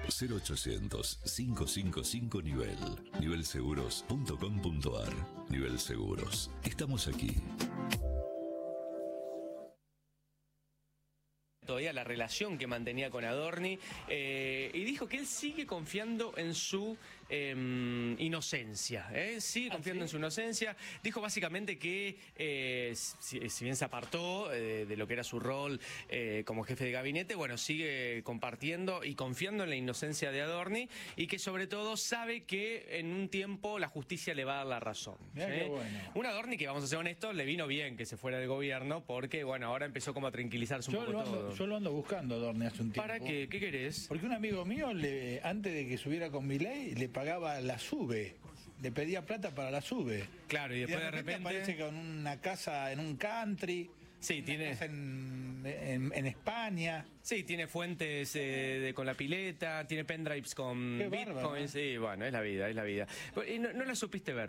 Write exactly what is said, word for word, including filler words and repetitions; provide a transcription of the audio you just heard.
cero ochocientos, cinco cinco cinco nivel. nivel seguros punto com punto ar. Nivel Seguros. Estamos aquí. Todavía la relación que mantenía con Adorni, eh, y dijo que él sigue confiando en su eh, inocencia, ¿eh? sigue confiando ¿Ah, sí? en su inocencia. Dijo básicamente que eh, si, si bien se apartó eh, de lo que era su rol eh, como jefe de gabinete, bueno, sigue compartiendo y confiando en la inocencia de Adorni, y que sobre todo sabe que en un tiempo la justicia le va a dar la razón. Mirá ¿eh? qué bueno. Un Adorni que, vamos a ser honestos, le vino bien que se fuera del gobierno, porque bueno, ahora empezó como a tranquilizarse un Yo poco lo ando, todo. Yo lo ando buscando, Adorni, hace un tiempo. ¿Para qué? ¿Qué querés? Porque un amigo mío, le, antes de que subiera con Milei, le pagaba la SUBE. Le pedía plata para la SUBE. Claro, y después y de, de repente, repente... aparece con una casa en un country. Sí, tiene... Casa en, en, en España. Sí, tiene fuentes eh, de, con la pileta, tiene pendrives con Qué bitcoins. bárbaro. Sí, bueno, es la vida, es la vida. No, no la supiste ver.